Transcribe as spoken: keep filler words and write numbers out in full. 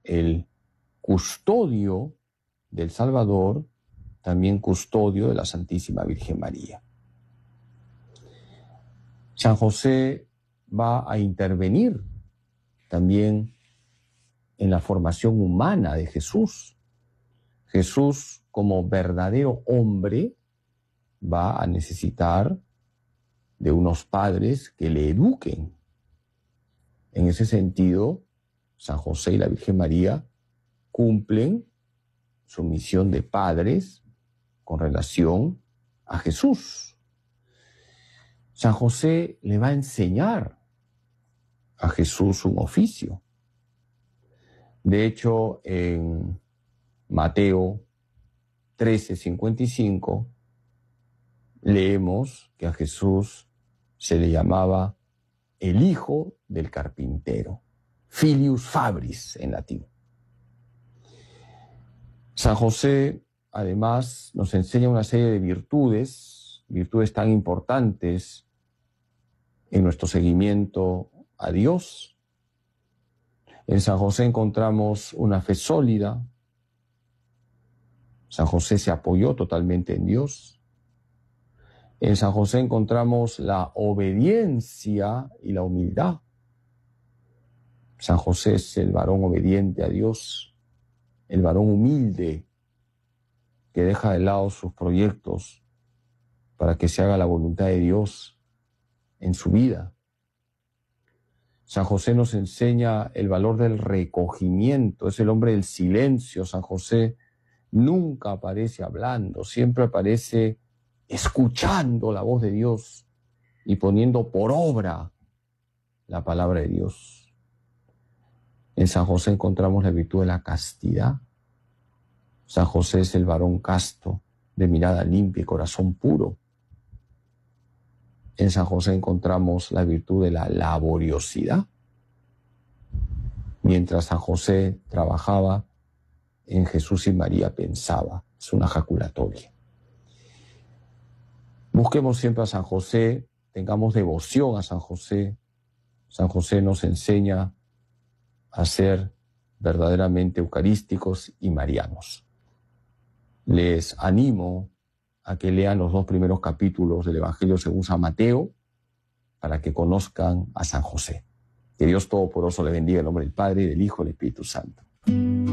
el custodio del Salvador, también custodio de la Santísima Virgen María. San José va a intervenir también en la formación humana de Jesús. Jesús, como verdadero hombre, va a necesitar de unos padres que le eduquen. En ese sentido, San José y la Virgen María cumplen su misión de padres con relación a Jesús. San José le va a enseñar a Jesús un oficio. De hecho, en Mateo trece, cincuenta y cinco, leemos que a Jesús se le llamaba el hijo del carpintero, filius fabris en latín. San José, además, nos enseña una serie de virtudes, virtudes tan importantes en nuestro seguimiento a Dios. En San José encontramos una fe sólida. San José se apoyó totalmente en Dios. En San José encontramos la obediencia y la humildad. San José es el varón obediente a Dios, el varón humilde que deja de lado sus proyectos para que se haga la voluntad de Dios en su vida. San José nos enseña el valor del recogimiento, es el hombre del silencio. San José nunca aparece hablando, siempre aparece escuchando la voz de Dios y poniendo por obra la palabra de Dios. En San José encontramos la virtud de la castidad. San José es el varón casto, de mirada limpia y corazón puro. En San José encontramos la virtud de la laboriosidad. Mientras San José trabajaba, en Jesús y María pensaba. Es una jaculatoria. Busquemos siempre a San José, tengamos devoción a San José. San José nos enseña a ser verdaderamente eucarísticos y marianos. Les animo a que lean los dos primeros capítulos del Evangelio según San Mateo para que conozcan a San José. Que Dios Todopoderoso le bendiga en nombre del Padre, y del Hijo y del Espíritu Santo.